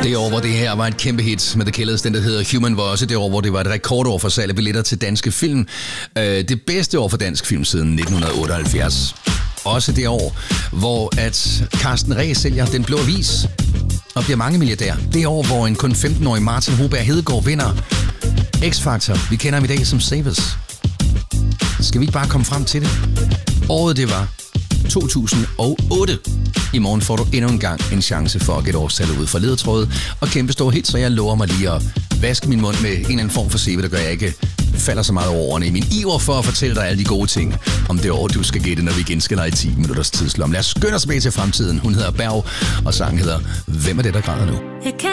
Det år, hvor det her var et kæmpe hit med The Killers, den der hedder Human, var også det år, hvor det var et rekordår for salg af billetter til danske film. Det bedste år for dansk film siden 1978. Også det år, hvor at Carsten Reh sælger Den Blå Avis og bliver mange milliardær. Det år, hvor en kun 15-årig Martin Hoberg Hedegaard vinder X-Factor. Vi kender ham i dag som Savers. Skal vi ikke bare komme frem til det? Året det var 2008. I morgen får du endnu en gang en chance for at gætte årstallet ud fra ledetrådet og kæmpe stor hit, så jeg lover mig lige at vaske min mund med en eller anden form for sæbe, der gør, jeg ikke falder så meget over ordene i min iver for at fortælle dig alle de gode ting om det år, du skal gætte, når vi igen skal lege 10 minutters tidslom. Lad os skynde os tilbage til fremtiden. Hun hedder Berg, og sangen hedder Hvem er det, der græder nu?